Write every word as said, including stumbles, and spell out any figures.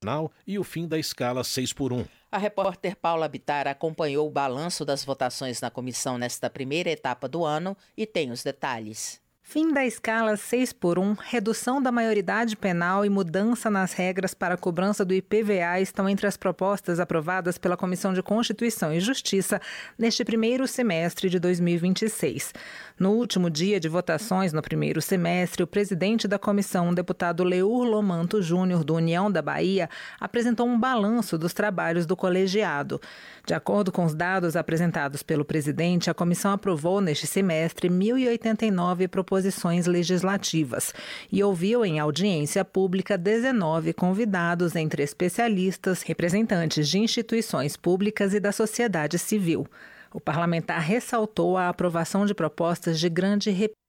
penal e o fim da escala seis por um. A repórter Paula Bittar acompanhou o balanço das votações na comissão nesta primeira etapa do ano e tem os detalhes. Fim da escala seis por um, redução da maioridade penal e mudança nas regras para a cobrança do I P V A estão entre as propostas aprovadas pela Comissão de Constituição e Justiça neste primeiro semestre de dois mil e vinte e seis. No último dia de votações no primeiro semestre, o presidente da comissão, o deputado Leur Lomanto Júnior, do União da Bahia, apresentou um balanço dos trabalhos do colegiado. De acordo com os dados apresentados pelo presidente, a comissão aprovou neste semestre mil e oitenta e nove proposições legislativas e ouviu em audiência pública dezenove convidados, entre especialistas, representantes de instituições públicas e da sociedade civil. O parlamentar ressaltou a aprovação de propostas de grande